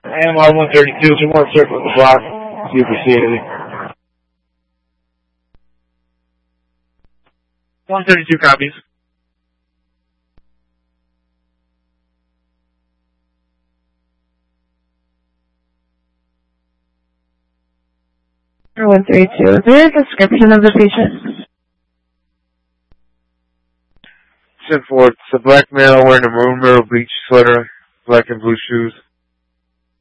AMR 132, two more circle the block. See if we see anything. 132 copies. AMR 132. Is there a description of the patient? 10-4. It's a black male wearing a maroon metal bleach sweater, black and blue shoes.